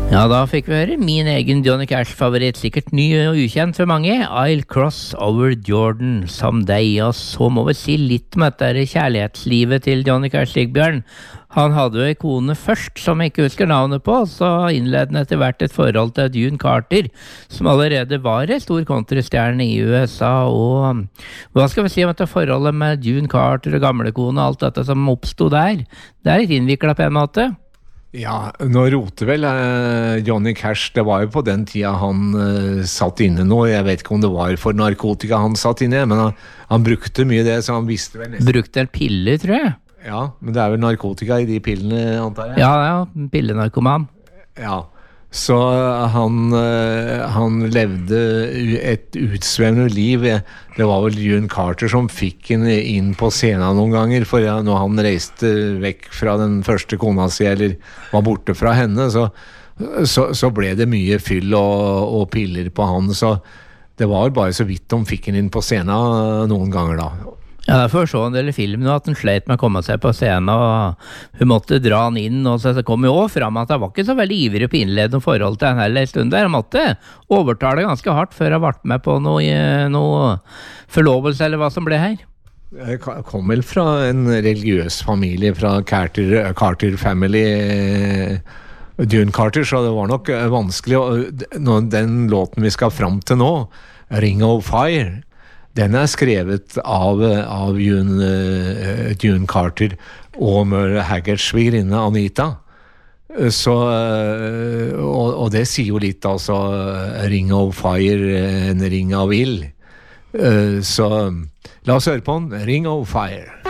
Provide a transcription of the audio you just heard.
Ja, da fikk vi høre min egen Johnny Cash-favoritt, sikkert ny og ukjent for mange, I'll Cross Over Jordan Someday. Og så må vi si litt om dette kjærlighetslivet til Johnny Cash, Sigbjørn. Han hadde jo en kone først, som jeg ikke husker navnet på, så innledde han etter hvert et forhold til June Carter, som allerede var en stor countrystjerne i USA. Og hva skal vi si om dette forholdet med June Carter og gamlekone og alt dette som oppstod der? Det litt innviklet på en måte. Ja, nå roter vel Johnny Cash, det var jo på den tida han satt inne nå, jeg vet ikke om det var for narkotika han satt inne, men han brukte mye det, så han visste vel nesten. Brukte en piller, tror jeg. Ja, men det vel narkotika i de pillene, antar jeg. Ja, pillenarkoman. Ja, så han levde et utsvevende liv. Det var vel June Carter som fikk henne inn på scenen noen ganger, for når han reiste vekk fra den første kona si, eller var borte fra henne, så ble det mye fyll og piller på han, så det var bare så vidt de fikk henne inn på scenen noen ganger da. Ja, derfor så en del i filmen at han sleit med å komme seg på scenen, og hun måtte dra han inn, og så kom jo også frem at han var ikke så veldig ivrig på å innlede noe forhold til henne heller en stund der. Han måtte overtale ganske hardt før han ble med på noe forlovelse, eller hva som ble her. Jeg kom vel fra en religiøs familie, fra Carter family, June Carter, så det var nok vanskelig. Og den låten vi skal fram til nå, Ring of Fire, den skrevet av June Carter og Merle Haggards svigerinne Anita. Så, og det sier jo litt, altså, Ring of Fire, en ring av ild. Så la oss høre på den, Ring of Fire.